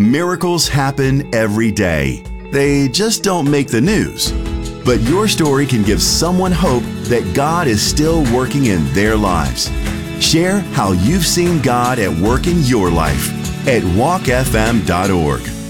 Miracles happen every day. They just don't make the news. But your story can give someone hope that God is still working in their lives. Share how you've seen God at work in your life at walkfm.org.